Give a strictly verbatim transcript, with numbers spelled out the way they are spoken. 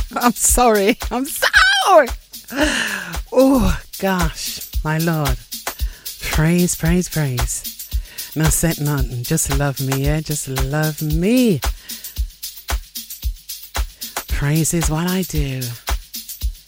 I'm sorry. I'm sorry. Oh, gosh, my Lord. Praise, praise, praise. Now said nothing. Just love me, yeah? Just love me. Praise is what I do.